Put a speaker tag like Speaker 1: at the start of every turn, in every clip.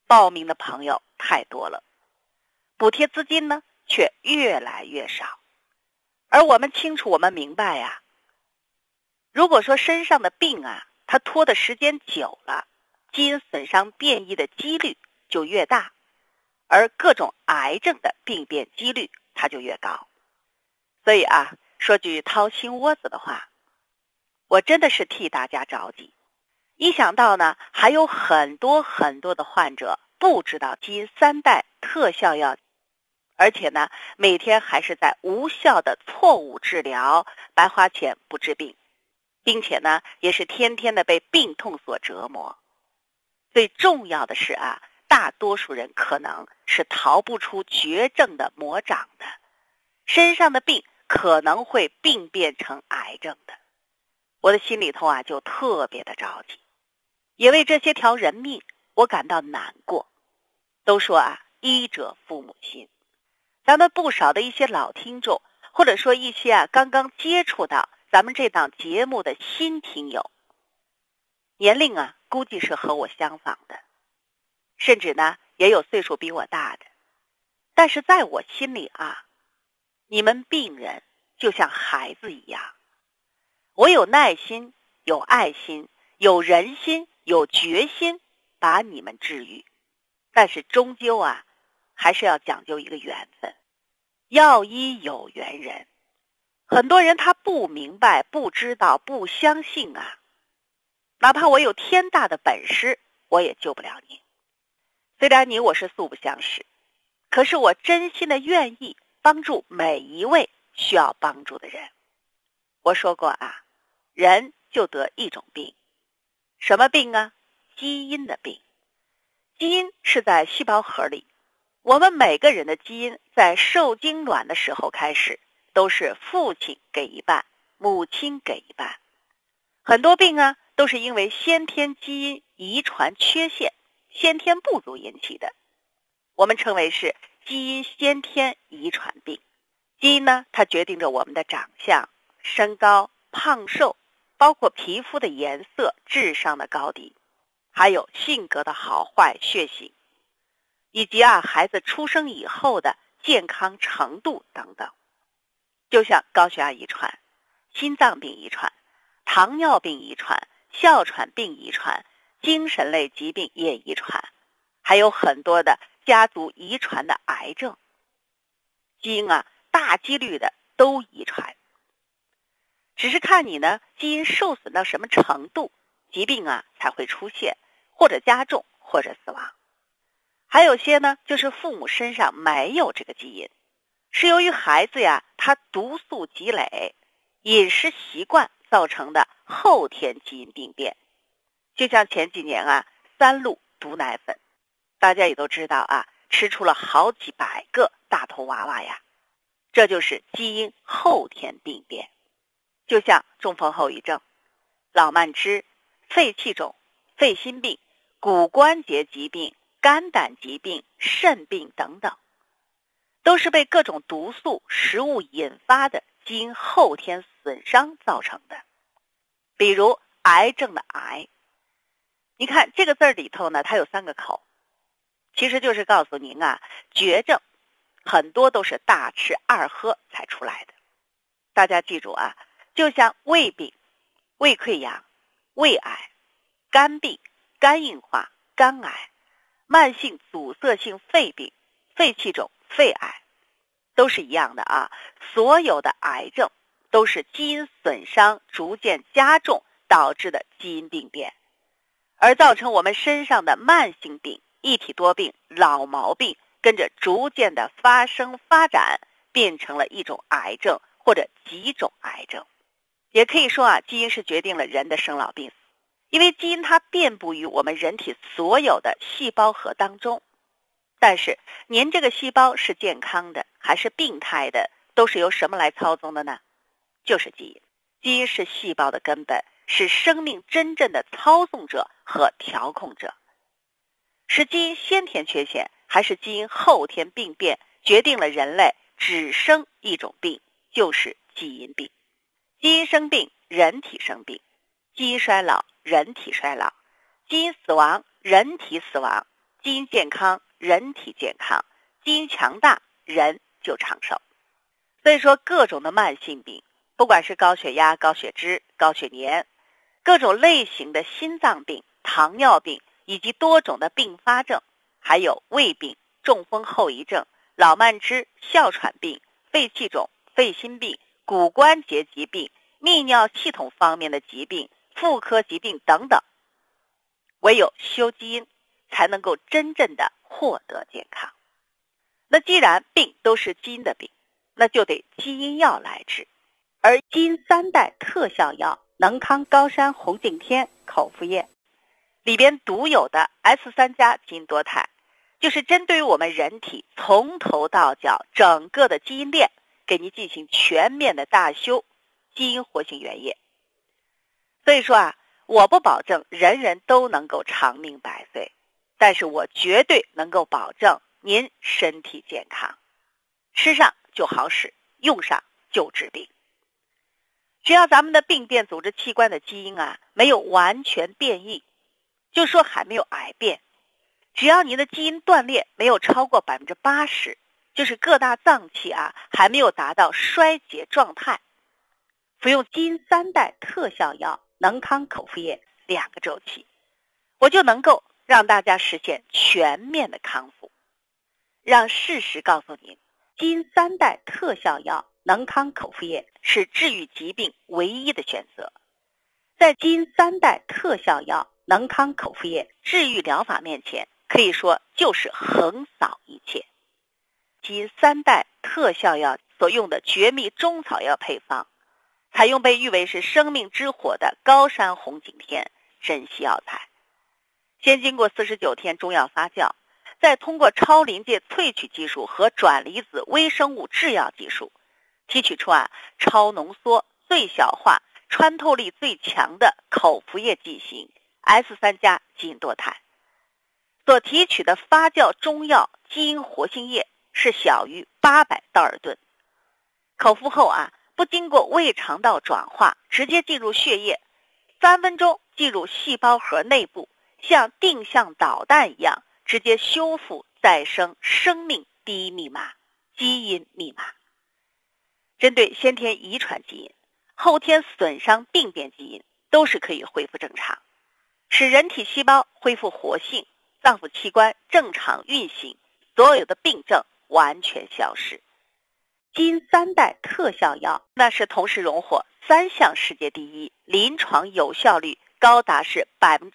Speaker 1: 报名的朋友太多了，补贴资金呢却越来越少。而我们清楚，我们明白呀，如果说身上的病啊，它拖的时间久了，基因损伤变异的几率就越大，而各种癌症的病变几率它就越高。所以啊，说句掏心窝子的话，我真的是替大家着急。一想到呢，还有很多很多的患者不知道基因3代特效药，而且呢，每天还是在无效的错误治疗，白花钱不治病，并且呢，也是天天的被病痛所折磨。最重要的是啊，大多数人可能是逃不出绝症的魔掌的，身上的病可能会病变成癌症的。我的心里头啊就特别的着急，也为这些条人命我感到难过。都说啊，医者父母心。咱们不少的一些老听众，或者说一些啊刚刚接触到咱们这档节目的新听友，年龄啊估计是和我相仿的，甚至呢也有岁数比我大的。但是在我心里啊，你们病人就像孩子一样，我有耐心，有爱心，有人心，有决心把你们治愈。但是终究啊，还是要讲究一个缘分。药医有缘人，很多人他不明白、不知道、不相信啊。哪怕我有天大的本事，我也救不了你。虽然你我是素不相识，可是我真心的愿意帮助每一位需要帮助的人。我说过啊，人就得一种病。什么病啊？基因的病。基因是在细胞核里，我们每个人的基因在受精卵的时候开始，都是父亲给一半，母亲给一半。很多病啊，都是因为先天基因遗传缺陷、先天不足引起的，我们称为是基因先天遗传病。基因呢，它决定着我们的长相、身高、胖瘦，包括皮肤的颜色、智商的高低，还有性格的好坏、血型，以及孩子出生以后的健康程度等等。就像高血压遗传、心脏病遗传、糖尿病遗传、哮喘病遗传、精神类疾病也遗传，还有很多的家族遗传的癌症，基因啊大几率的都遗传。只是看你呢基因受损到什么程度，疾病啊才会出现，或者加重，或者死亡。还有些呢就是父母身上没有这个基因，是由于孩子呀他毒素积累、饮食习惯造成的后天基因病变。就像前几年啊3鹿毒奶粉，大家也都知道啊，吃出了好几百个大头娃娃呀，这就是基因后天病变。就像中风后遗症、老慢支、肺气肿、肺心病、骨关节疾病、肝胆疾病、肾病等等，都是被各种毒素食物引发的基因后天损伤造成的。比如癌症的癌，你看这个字里头呢，它有3个口，其实就是告诉您啊，绝症很多都是大吃二喝才出来的。大家记住啊，就像胃病、胃溃疡、胃癌、肝病、肝硬化、肝癌、慢性阻塞性肺病、肺气肿、肺癌，都是一样的啊。所有的癌症都是基因损伤逐渐加重导致的基因病变，而造成我们身上的慢性病、一体多病、老毛病跟着逐渐的发生发展，变成了一种癌症或者几种癌症。也可以说啊，基因是决定了人的生老病死，因为基因它遍布于我们人体所有的细胞核当中。但是您这个细胞是健康的还是病态的，都是由什么来操纵的呢？就是基因。基因是细胞的根本，是生命真正的操纵者和调控者。是基因先天缺陷还是基因后天病变，决定了人类只生一种病，就是基因病。基因生病，人体生病；基因衰老，人体衰老；基因死亡，人体死亡； 基因健康，人体健康，基因强大，人就长寿。所以说各种的慢性病，不管是高血压、高血脂、高血粘，各种类型的心脏病、糖尿病以及多种的并发症，还有胃病、中风后遗症、老慢支、哮喘病、肺气肿、肺心病、骨关节疾病、泌尿系统方面的疾病、妇科疾病等等，唯有修基因才能够真正的获得健康。那既然病都是基因的病，那就得基因药来治。而基因3代特效药能康高山红景天口服液里边独有的 S3 加基因多肽，就是针对于我们人体从头到脚整个的基因链，给您进行全面的大修基因活性原液。所以说啊，我不保证人人都能够长命百岁，但是我绝对能够保证您身体健康，吃上就好使，用上就治病。只要咱们的病变组织器官的基因啊没有完全变异，就说还没有癌变，只要您的基因断裂没有超过 80%， 就是各大脏器啊还没有达到衰竭状态，服用基因3代特效药能康口服液2个周期，我就能够让大家实现全面的康复。让事实告诉您，基因3代特效药能康口服液是治愈疾病唯一的选择。在基因3代特效药能康口服液治愈疗法面前，可以说就是横扫一切。基因3代特效药所用的绝密中草药配方，采用被誉为是生命之火的高山红景天珍稀药材，先经过49天中药发酵，再通过超临界萃取技术和转离子微生物制药技术，提取出超浓缩、最小化、穿透力最强的口服液剂型 S3 加基因多肽。所提取的发酵中药基因活性液是小于800道尔顿，口服后不经过胃肠道转化，直接进入血液，3分钟进入细胞核内部，像定向导弹一样直接修复再生生命第一密码基因密码。针对先天遗传基因、后天损伤病变基因都是可以恢复正常，使人体细胞恢复活性，脏腑器官正常运行，所有的病症完全消失。基因3代特效药那是同时荣获3项世界第一，临床有效率高达是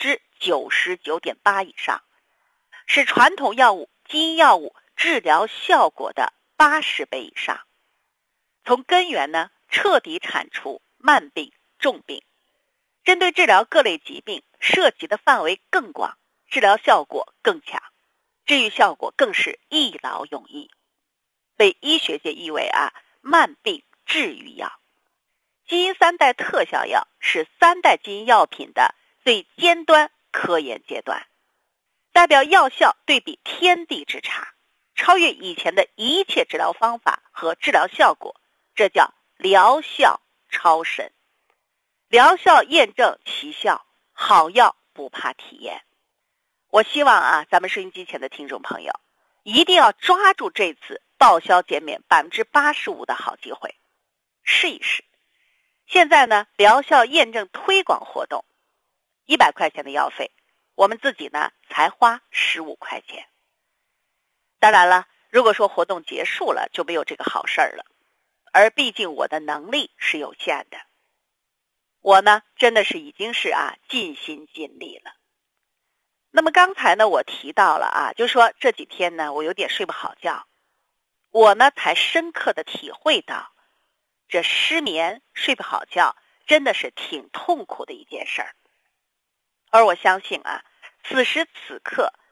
Speaker 1: 99.8% 以上，是传统药物、基因药物治疗效果的80倍以上。从根源呢，彻底铲除慢病、重病，针对治疗各类疾病，涉及的范围更广，治疗效果更强，治愈效果更是一劳永逸，被医学界誉为慢病治愈药。基因3代特效药是3代基因药品的最尖端科研阶段，代表药效对比天地之差，超越以前的一切治疗方法和治疗效果，这叫疗效超神。疗效验证奇效，好药不怕体验。我希望咱们收音机前的听众朋友一定要抓住这次报销减免 85% 的好机会，试一试。现在呢，疗效验证推广活动，100块钱的药费，我们自己呢才花15块钱。当然了，如果说活动结束了，就没有这个好事儿了。而毕竟我的能力是有限的，我呢真的是已经是尽心尽力了。那么刚才呢我提到了就说这几天呢我有点睡不好觉，我呢才深刻的体会到，这失眠睡不好觉真的是挺痛苦的一件事儿。而我相信此时此刻